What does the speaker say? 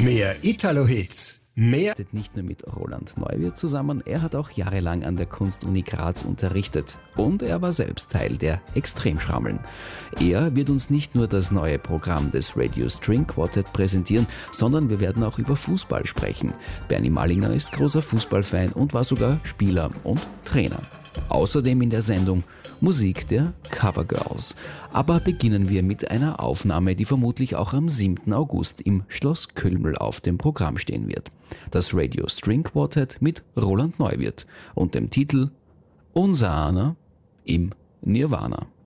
Mehr Italo-Hits, mehr... Nicht nur mit Roland Neuwirth zusammen, er hat auch jahrelang an der Kunstuni Graz unterrichtet. Und er war selbst Teil der Extremschrammeln. Er wird uns nicht nur das neue Programm des Radio String Quartet präsentieren, sondern wir werden auch über Fußball sprechen. Bernie Malinger ist großer Fußballfan und war sogar Spieler und Trainer. Außerdem in der Sendung Musik der Covergirls. Aber beginnen wir mit einer Aufnahme, die vermutlich auch am 7. August im Schloss Kölmel auf dem Programm stehen wird. Das Radio String Quartet mit Roland Neuwirth und dem Titel Unser Einer im Nirvana.